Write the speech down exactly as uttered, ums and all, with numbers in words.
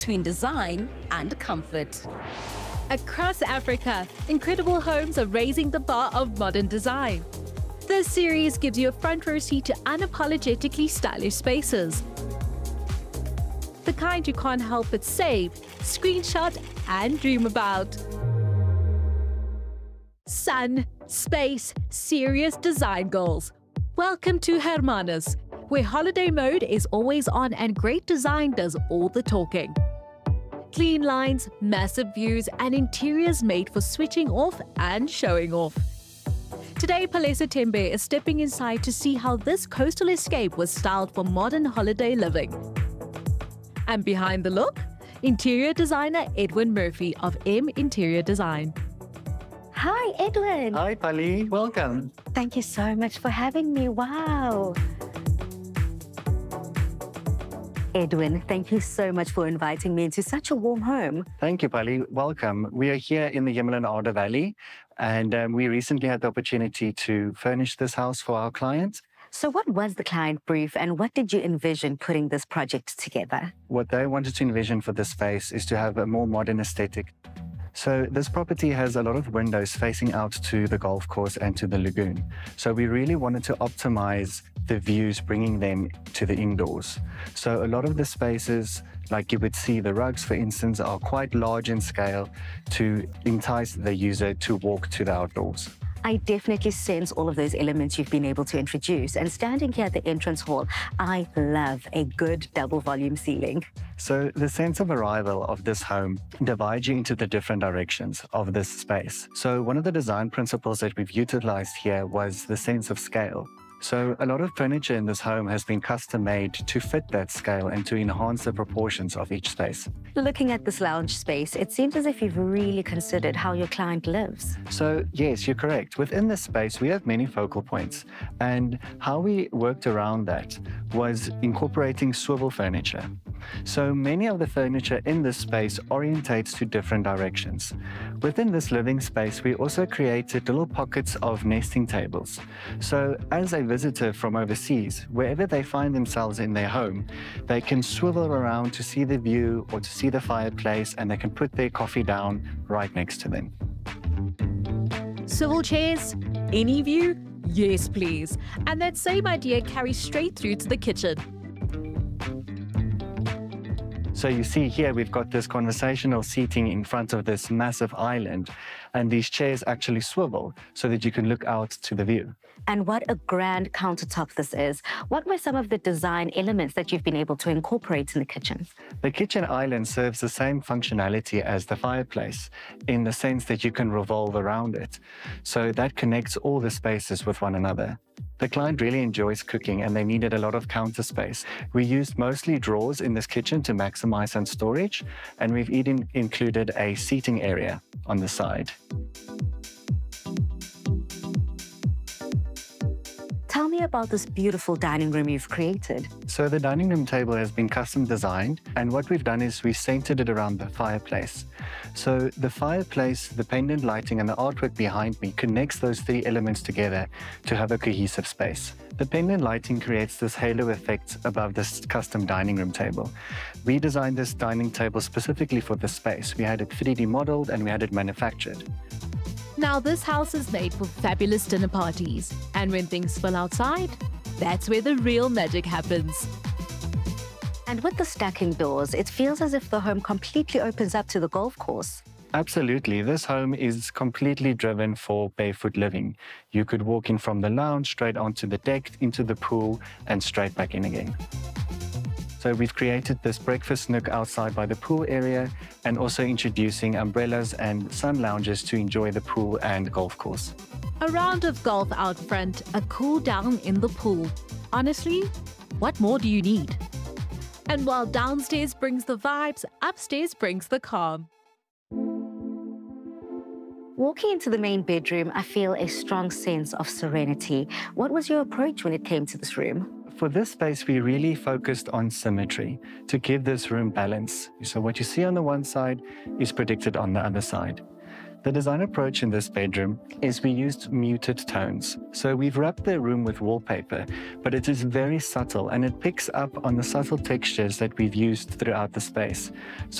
between design and comfort. Across Africa, incredible homes are raising the bar of modern design. This series gives you a front row seat to unapologetically stylish spaces. The kind you can't help but save, screenshot, and dream about. Sun, space, serious design goals. Welcome to Hermanus, where holiday mode is always on and great design does all the talking. Clean lines, massive views, and interiors made for switching off and showing off. Today, Palesa Tembe is stepping inside to see how this coastal escape was styled for modern holiday living. And behind the look, interior designer Edwin Murphy of M Interior Design. Hi, Edwin. Hi, Pali. Welcome. Thank you so much for having me. Wow. Edwin, thank you so much for inviting me into such a warm home. Thank you, Pali. Welcome. We are here in the Yimmerlin Arder Valley, and um, we recently had the opportunity to furnish this house for our client. So what was the client brief and what did you envision putting this project together? What they wanted to envision for this space is to have a more modern aesthetic. So this property has a lot of windows facing out to the golf course and to the lagoon. So we really wanted to optimize the views, bringing them to the indoors. So a lot of the spaces, like you would see, the rugs, for instance, are quite large in scale to entice the user to walk to the outdoors. I definitely sense all of those elements you've been able to introduce. And standing here at the entrance hall, I love a good double volume ceiling. So the sense of arrival of this home divides you into the different directions of this space. So one of the design principles that we've utilized here was the sense of scale. So a lot of furniture in this home has been custom made to fit that scale and to enhance the proportions of each space. Looking at this lounge space, it seems as if you've really considered how your client lives. So yes, you're correct. Within this space, we have many focal points. And how we worked around that was incorporating swivel furniture. So many of the furniture in this space orientates to different directions. Within this living space, we also created little pockets of nesting tables. So as a visitor from overseas, wherever they find themselves in their home, they can swivel around to see the view or to see the fireplace, and they can put their coffee down right next to them. Swivel chairs? Any view? Yes, please. And that same idea carries straight through to the kitchen. So you see here, we've got this conversational seating in front of this massive island, and these chairs actually swivel so that you can look out to the view. And what a grand countertop this is. What were some of the design elements that you've been able to incorporate in the kitchen? The kitchen island serves the same functionality as the fireplace in the sense that you can revolve around it. So that connects all the spaces with one another. The client really enjoys cooking and they needed a lot of counter space. We used mostly drawers in this kitchen to maximize some storage, and we've even included a seating area on the side. Tell me about this beautiful dining room you've created. So the dining room table has been custom designed, and what we've done is we centered it around the fireplace. So the fireplace, the pendant lighting, and the artwork behind me connects those three elements together to have a cohesive space. The pendant lighting creates this halo effect above this custom dining room table. We designed this dining table specifically for this space. We had it three D modeled and we had it manufactured. Now, this house is made for fabulous dinner parties. And when things spill outside, that's where the real magic happens. And with the stacking doors, it feels as if the home completely opens up to the golf course. Absolutely. This home is completely driven for barefoot living. You could walk in from the lounge, straight onto the deck, into the pool, and straight back in again. So we've created this breakfast nook outside by the pool area, and also introducing umbrellas and sun lounges to enjoy the pool and golf course. A round of golf out front, a cool down in the pool. Honestly, what more do you need? And while downstairs brings the vibes, upstairs brings the calm. Walking into the main bedroom, I feel a strong sense of serenity. What was your approach when it came to this room? For this space, we really focused on symmetry to give this room balance. So what you see on the one side is predicted on the other side. The design approach in this bedroom is we used muted tones. So we've wrapped the room with wallpaper, but it is very subtle and it picks up on the subtle textures that we've used throughout the space. So